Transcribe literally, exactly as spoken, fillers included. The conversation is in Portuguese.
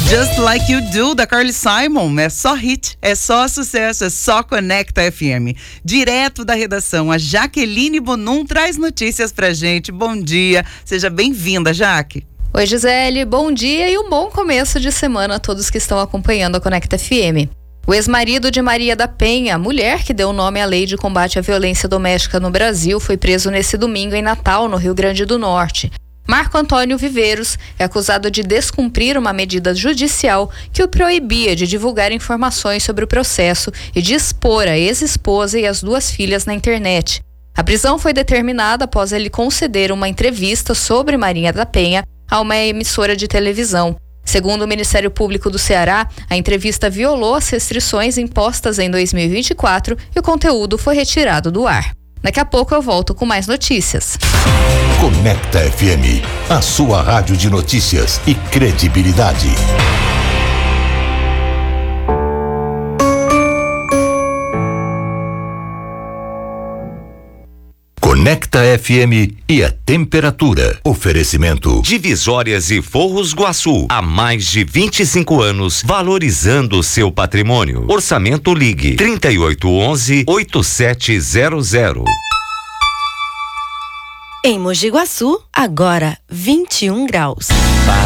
Just Like You Do, da Carly Simon. É só hit, é só sucesso, é só Conecta F M. Direto da redação, a Jaqueline Bonum traz notícias pra gente. Bom dia, seja bem-vinda, Jaque. Oi, Gisele, bom dia e um bom começo de semana a todos que estão acompanhando a Conecta F M. O ex-marido de Maria da Penha, a mulher que deu nome à Lei de Combate à Violência Doméstica no Brasil, foi preso nesse domingo em Natal, no Rio Grande do Norte. Marco Antônio Viveiros é acusado de descumprir uma medida judicial que o proibia de divulgar informações sobre o processo e de expor a ex-esposa e as duas filhas na internet. A prisão foi determinada após ele conceder uma entrevista sobre Maria da Penha a uma emissora de televisão. Segundo o Ministério Público do Ceará, a entrevista violou as restrições impostas em dois mil e vinte e quatro e o conteúdo foi retirado do ar. Daqui a pouco eu volto com mais notícias. Conecta F M, a sua rádio de notícias e credibilidade. Conecta F M e a temperatura. Oferecimento Divisórias e Forros Guaçu. Há mais de vinte e cinco anos, valorizando o seu patrimônio. Orçamento Ligue trinta e oito onze, oitenta e sete zero zero. Em Mogi Guaçu, agora vinte e um graus.